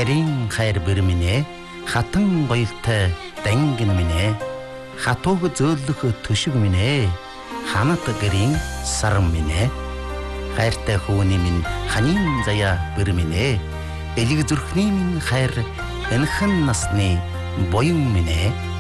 Харин хайр бэрминэ хатан гоёлтой дангин минэ хатууг зөөлөх төшөг минэ ханат гэрийн сарам минэ хайртай хүүний минь ханийн заяа бэрминэ элэг зүрхний минь хайр энхэн насны боён минэ